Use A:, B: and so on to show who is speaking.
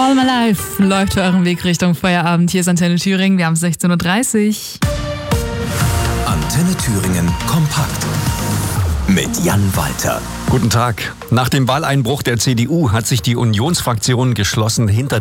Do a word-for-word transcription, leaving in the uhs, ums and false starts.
A: All My Life läuft für euren Weg Richtung Feierabend. Hier ist Antenne Thüringen, wir haben sechzehn Uhr dreißig.
B: Antenne Thüringen kompakt mit Jan Walter.
C: Guten Tag. Nach dem Wahleinbruch der C D U hat sich die Unionsfraktion geschlossen hinter